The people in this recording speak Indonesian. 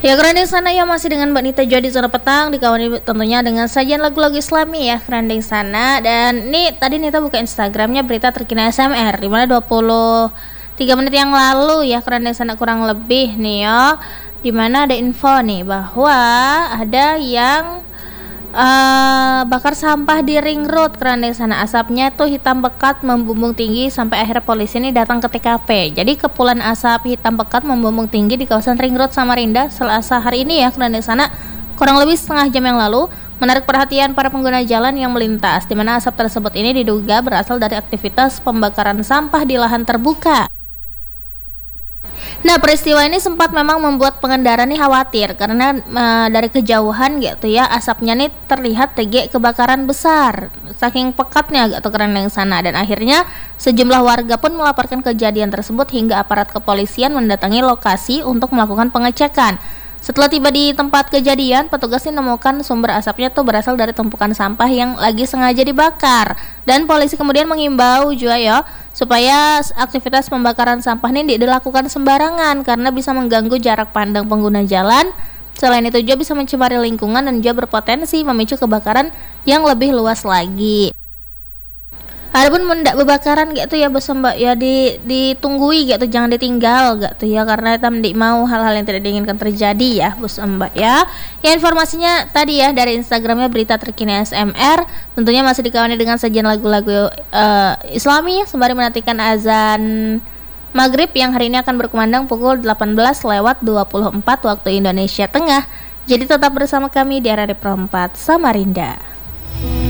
Ya kerandeng sana ya masih dengan Mbak Nita Jadi Zona Petang dikawani tentunya dengan sajian lagu-lagu Islami ya kerandeng sana. Dan ini tadi Nita buka Instagramnya berita terkini SMR di mana 23 menit yang lalu ya kerandeng sana kurang lebih nih ya, dimana ada info nih bahwa ada yang bakar sampah di ring road kerandeng sana. Asapnya tuh hitam pekat membumbung tinggi sampai akhirnya polisi ini datang ke TKP. Jadi kepulan asap hitam pekat membumbung tinggi di kawasan ring road Samarinda Selasa hari ini ya kerandeng sana, kurang lebih setengah jam yang lalu, menarik perhatian para pengguna jalan yang melintas, di mana asap tersebut ini diduga berasal dari aktivitas pembakaran sampah di lahan terbuka. Nah, peristiwa ini sempat memang membuat pengendara nih khawatir karena dari kejauhan gitu ya, asapnya nih terlihat TG kebakaran besar. Saking pekatnya gitu kerandeng sana, dan akhirnya sejumlah warga pun melaporkan kejadian tersebut hingga aparat kepolisian mendatangi lokasi untuk melakukan pengecekan. Setelah tiba di tempat kejadian, petugas menemukan sumber asapnya tuh berasal dari tumpukan sampah yang lagi sengaja dibakar. Dan polisi kemudian mengimbau juga ya supaya aktivitas pembakaran sampah ini dilakukan sembarangan karena bisa mengganggu jarak pandang pengguna jalan. Selain itu juga bisa mencemari lingkungan dan juga berpotensi memicu kebakaran yang lebih luas lagi. Adapun mendak bebakaran gitu ya bos mbak ya, ditunggui gitu, jangan ditinggal gitu ya, karena kita mendik mau hal-hal yang tidak diinginkan terjadi ya bos mbak ya. Ya informasinya tadi ya dari Instagramnya berita terkini SMR, tentunya masih dikawani dengan sajian lagu-lagu Islami sembari menantikan azan Maghrib yang hari ini akan berkumandang pukul 18:24 waktu Indonesia Tengah. Jadi tetap bersama kami di Radio Pro 4 Samarinda.